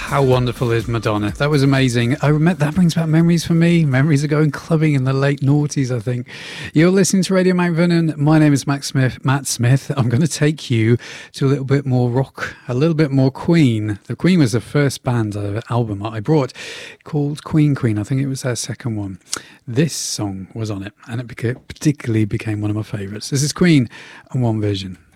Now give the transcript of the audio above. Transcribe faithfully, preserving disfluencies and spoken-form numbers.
how wonderful is Madonna? That was amazing. I remember, that brings back memories for me. Memories of going clubbing in the late noughties, I think. You're listening to Radio Mount Vernon. My name is Matt Smith. Matt Smith. I'm going to take you to a little bit more rock, a little bit more Queen. The Queen was the first band uh, album I brought called Queen Queen. I think it was their second one. This song was on it, and it beca- particularly became one of my favourites. This is Queen and One Vision.